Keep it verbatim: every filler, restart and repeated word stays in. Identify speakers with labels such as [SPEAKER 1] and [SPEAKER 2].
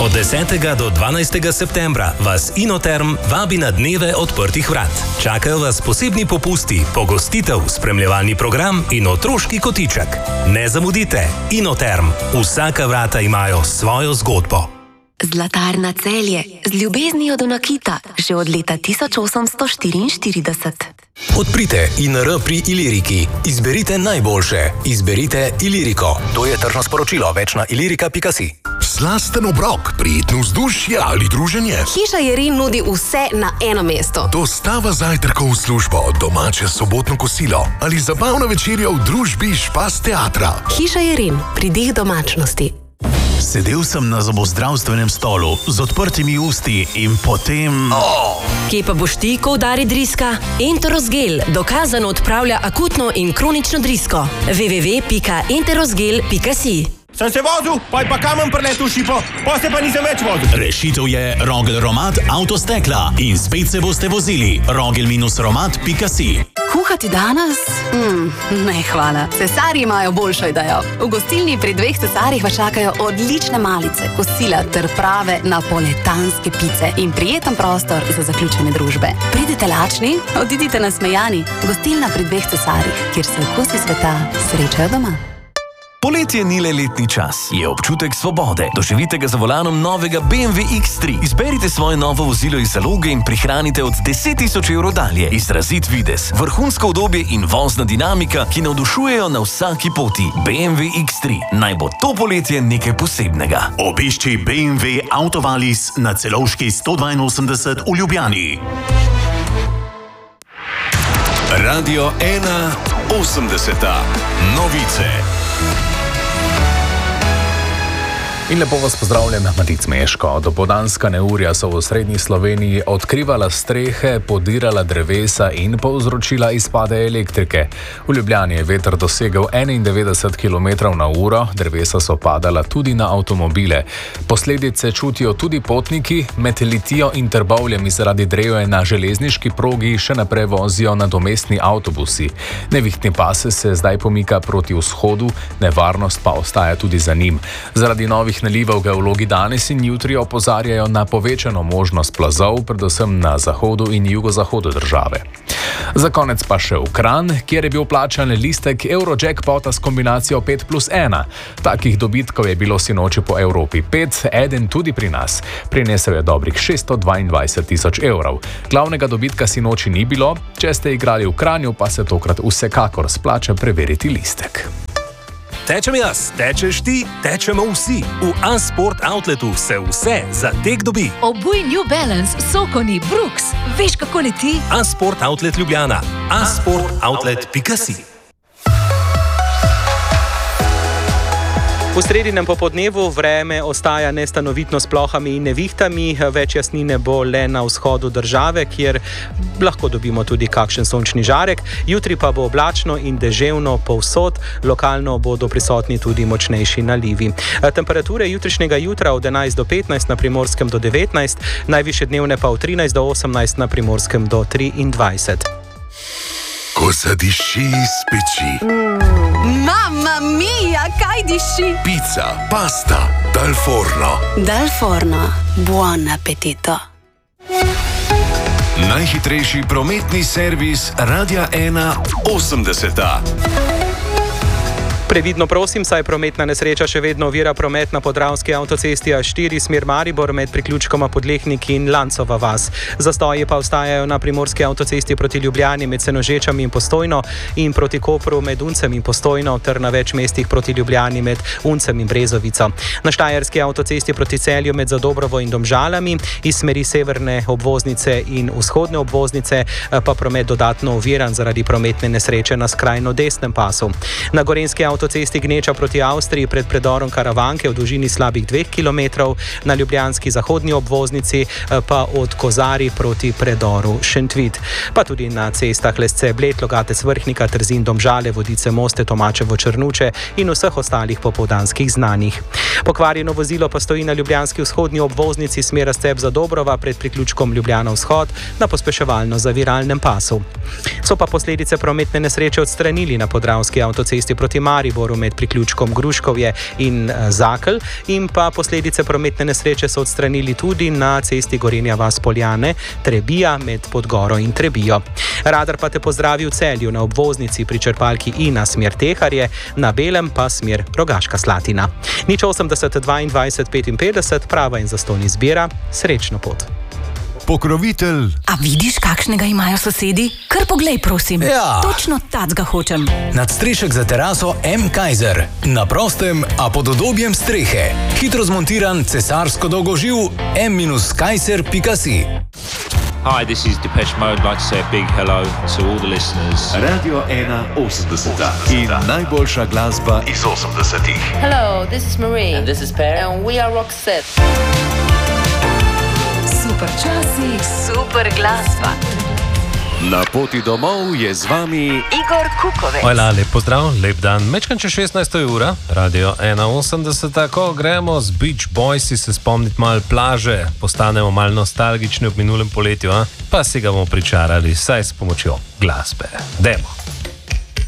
[SPEAKER 1] Od desetega do dvanajstega septembra vas Inoterm vabi na dneve odprtih vrat. Čakajo vas posebni popusti, pogostitev, spremljevalni program in otroški kotiček. Ne zamudite, Inoterm. Vsaka vrata imajo svojo zgodbo.
[SPEAKER 2] Zlatarna Celje, z ljubeznijo do nakita, že od leta tisoč osemsto štiriinštirideset.
[SPEAKER 3] Odprite I N R pri Iliriki. Izberite najboljše. Izberite Iliriko. To je tržno sporočilo. Več na ilirika pika si.
[SPEAKER 4] Slasten obrok, prijetno vzdušje ali druženje.
[SPEAKER 5] Hiša Jerin nudi vse na eno mesto.
[SPEAKER 4] Dostava zajtrkov v službo, domače sobotno kosilo ali zabavna večerja v družbi Špas teatra.
[SPEAKER 5] Hiša Jerin, pridih domačnosti.
[SPEAKER 6] Sedel sem na zobozdravstvenem stolu z odprtimi usti in potem...
[SPEAKER 7] Oh. Kje pa boš ti, ko udari driska? Enterosgel dokazano odpravlja akutno in kronično drisko. w w w pika enterosgel pika si.
[SPEAKER 8] Sem se vozil, pa je pa kamen preletel šipo, pa se pa nisem več vozil.
[SPEAKER 6] Rešitev je Rogel Romat Avtostekla in spet se boste vozili. rogel romat pika si.
[SPEAKER 5] Kuhati danes? Mm, ne, hvala. Cesarji imajo boljšo idejo. V gostilni pri dveh cesarjih vas čakajo odlične malice, kosila ter prave napoletanske pice in prijeten prostor za zaključene družbe. Pridite lačni, odidite nasmejani. Gostilna pri dveh cesarjih, kjer se okusi sveta srečajo doma.
[SPEAKER 9] Poletje ni le letni čas, je občutek svobode. Doživite ga za volanom novega B M W X tri. Izberite svoje novo vozilo iz zaloge in prihranite od deset tisoč evrov dalje. Izrazit videz, vrhunsko udobje in vozna dinamika, ki navdušujejo na vsaki poti. B M W X tri. Naj bo to poletje nekaj posebnega.
[SPEAKER 6] Obišči B M W Autovalis na Celovški sto dvainosemdeset v Ljubljani.
[SPEAKER 10] Radio ena osemdeseta. Novice.
[SPEAKER 11] In lepo vas pozdravljam, Matic Meško. Dopoldanska neurja so v osrednji Sloveniji odkrivala strehe, podirala drevesa in povzročila izpade elektrike. V Ljubljani je veter dosegel enaindevetdeset kilometrov na uro, drevesa so padala tudi na avtomobile. Posledice čutijo tudi potniki, med Litijo in Trbovljami zaradi drevja na železniški progi še naprej vozijo nadomestni avtobusi. Nevihtni pas se zdaj pomika proti vzhodu, nevarnost pa ostaja tudi za njim. Zaradi novih nalivov geologi danes in jutri opozarjajo na povečano možnost plazov, predvsem na zahodu in jugozahodu države. Za konec pa še v Kranj, kjer je bil plačan listek Eurojackpota s kombinacijo pet plus ena. Takih dobitkov je bilo sinoči po Evropi pet, eden tudi pri nas. Prinesel je dobrih šeststo dvaindvajset tisoč evrov. Glavnega dobitka sinoči ni bilo, če ste igrali v Kranju, pa se tokrat vsekakor splača preveriti listek.
[SPEAKER 1] Tečem jaz, tečeš ti, tečemo vsi. V A-Sport Outletu se vse za tek dobi.
[SPEAKER 12] Obuj New Balance, Sokoni, Brooks. Veš, kako leti?
[SPEAKER 1] A-Sport Outlet Ljubljana. a sport outlet pika si.
[SPEAKER 13] V sredinem popoldnevu vreme ostaja nestanovitno s plohami in nevihtami, več jasnine bo le na vzhodu države, kjer lahko dobimo tudi kakšen sončni žarek. Jutri pa bo oblačno in deževno povsod, lokalno bodo prisotni tudi močnejši nalivi. Temperature jutrišnjega jutra od enajst do petnajst, na Primorskem do devetnajst, najvišje dnevne pa od trinajst do osemnajst, na Primorskem do triindvajset.
[SPEAKER 4] Ko zadiši iz peči.
[SPEAKER 5] Mm, mamma mia, kaj diši?
[SPEAKER 4] Pizza, pasta, dal forno.
[SPEAKER 5] Dal forno, buon appetito.
[SPEAKER 10] Najhitrejši prometni servis Radia ena osemdeseta.
[SPEAKER 13] Previdno prosim, saj prometna nesreča še vedno ovira promet na podravski avtocesti A štiri smer Maribor med priključkoma Podlehnik in Lancova vas. Zastoji pa ostajajo na primorski avtocesti proti Ljubljani med Senožečami in Postojno in proti Kopru med Uncem in Postojno ter na več mestih proti Ljubljani med Uncem in Brezovico. Na štajerski avtocesti proti Celju med Zadobrovo in Domžalami, iz smeri severne obvoznice in vzhodne obvoznice pa promet dodatno oviran zaradi prometne nesreče na skrajno desnem pasu. Na gorenjski avtocesti Gneča proti Avstriji pred predorom Karavanke v dolžini slabih dveh kilometrov, na ljubljanski zahodni obvoznici pa od Kozari proti predoru Šentvit. Pa tudi na cestah Lesce, Bled, Logatec, Vrhnika, Trzin, Domžale, Vodice, Moste, Tomačevo, Črnuče in vseh ostalih popoldanskih znanih. Pokvarjeno vozilo pa stoji na ljubljanski vzhodni obvoznici smera Step za Dobrova pred priključkom Ljubljana vzhod na pospeševalno zaviralnem pasu. So pa posledice prometne nesreče odstranili na podravski avtocesti proti Mariboru. Mariboru med priključkom Gruškovje in Zakl, in pa posledice prometne nesreče so odstranili tudi na cesti Gorenja vas Poljane, Trebija med Podgoro in Trebijo. Radar pa te pozdravi v Celju na obvoznici pri črpalki Ina smer Teharje, na Belem pa smer Rogaška Slatina. Nič osemdeset dvaindvajset petinpetdeset, prava in zastonj izbira, srečno pot.
[SPEAKER 10] Pokrovitelj.
[SPEAKER 14] A vidiš, kakšnega imajo sosedi? Kar poglej, prosim.
[SPEAKER 3] Ja.
[SPEAKER 14] Točno tacga hočem.
[SPEAKER 3] Nadstrešek za teraso M. Kaiser. Na prostem, a pod udobjem strehe. Hitro zmontiran, cesarsko dolgoživ m kaiser pika si.
[SPEAKER 15] Hi, this is Depeche Mode. I'd like to say a big hello to all the listeners.
[SPEAKER 10] Radio ena osemdeseta in najboljša glasba iz osemdesetih.
[SPEAKER 16] Hello, this is Marie. And this is Per. And we are Roxette.
[SPEAKER 12] Super časi,
[SPEAKER 16] Super glasba.
[SPEAKER 10] Na poti domov je z vami
[SPEAKER 16] Igor Kukovec.
[SPEAKER 17] Hvala, lep pozdrav, lep dan. Mečkan če šestnajsta ura, Radio ena osemdeseta, ko gremo z Beach Boysi se spomniti malo plaže, postanemo malo nostalgični ob minulem poletju, a? Pa si ga bomo pričarali, saj s pomočjo glasbe. Demo.